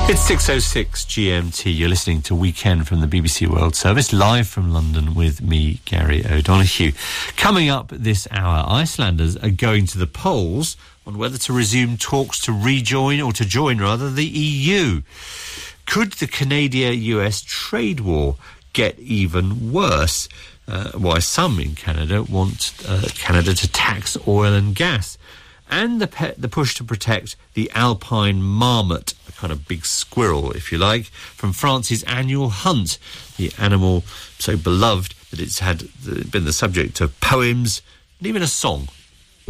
It's 6:06 GMT. You're listening to Weekend from the BBC World Service, live from London with me, Gary O'Donoghue. Coming up this hour, Icelanders are going to the polls on whether to resume talks to rejoin, or to join rather, the EU. Could the Canada-US trade war get even worse? Why some in Canada want Canada to tax oil and gas. And the push to protect the alpine marmot, a kind of big squirrel, if you like, from France's annual hunt, the animal so beloved that it's been the subject of poems and even a song.